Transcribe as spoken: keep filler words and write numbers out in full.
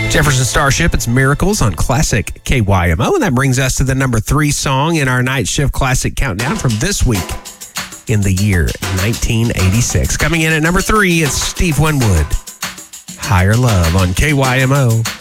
Jefferson Starship, it's Miracles on Classic K Y M O. And that brings us to the number three song in our Night Shift Classic Countdown from this week in the year nineteen eighty-six. Coming in at number three, it's Steve Winwood, Higher Love on K Y M O.